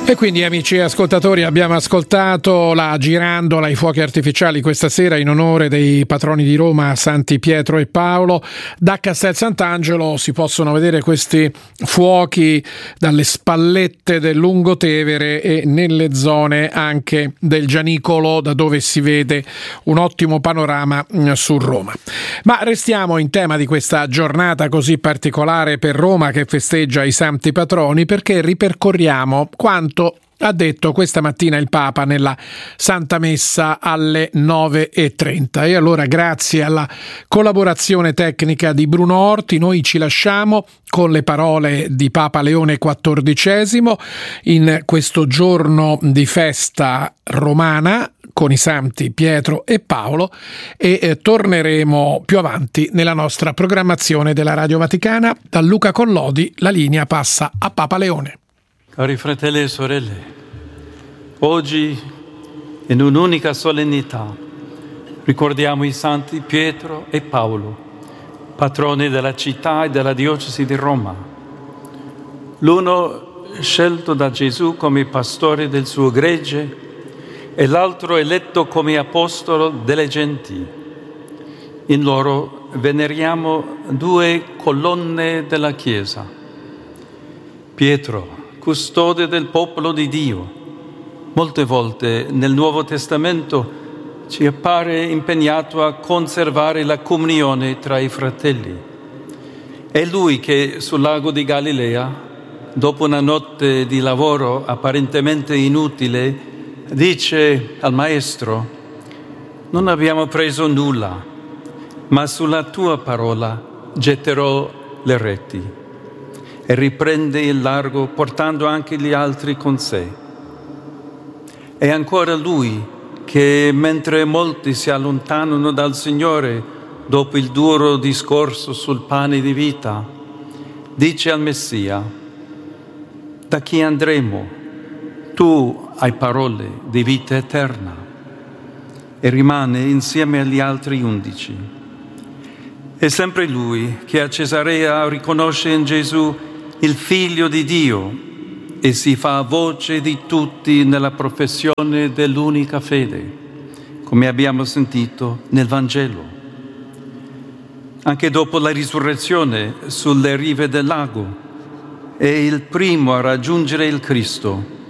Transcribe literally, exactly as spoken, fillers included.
E quindi, amici ascoltatori, abbiamo ascoltato la girandola ai fuochi artificiali questa sera in onore dei patroni di Roma, Santi Pietro e Paolo. Da Castel Sant'Angelo si possono vedere questi fuochi dalle spallette del Lungotevere e nelle zone anche del Gianicolo, da dove si vede un ottimo panorama su Roma. Ma restiamo in tema di questa giornata così particolare per Roma, che festeggia i santi patroni, perché ripercorriamo quanto ha detto questa mattina il Papa nella Santa Messa alle nove e trenta. E allora, grazie alla collaborazione tecnica di Bruno Orti, noi ci lasciamo con le parole di Papa Leone quattordicesimo in questo giorno di festa romana con i santi Pietro e Paolo, e eh, torneremo più avanti nella nostra programmazione della Radio Vaticana. Da Luca Collodi la linea passa a Papa Leone. Cari fratelli e sorelle, oggi in un'unica solennità ricordiamo i santi Pietro e Paolo, patroni della città e della diocesi di Roma. L'uno scelto da Gesù come pastore del suo gregge e l'altro eletto come apostolo delle genti. In loro veneriamo due colonne della Chiesa. Pietro, custode del popolo di Dio. Molte volte nel Nuovo Testamento ci appare impegnato a conservare la comunione tra i fratelli. È lui che sul lago di Galilea, dopo una notte di lavoro apparentemente inutile, dice al Maestro: «Non abbiamo preso nulla, ma sulla tua parola getterò le reti». E riprende il largo portando anche gli altri con sé. È ancora lui che, mentre molti si allontanano dal Signore dopo il duro discorso sul pane di vita, dice al Messia: «Da chi andremo? Tu hai parole di vita eterna». E rimane insieme agli altri undici. È sempre lui che a Cesarea riconosce in Gesù il Figlio di Dio e si fa voce di tutti nella professione dell'unica fede, come abbiamo sentito nel Vangelo. Anche dopo la risurrezione sulle rive del lago è il primo a raggiungere il Cristo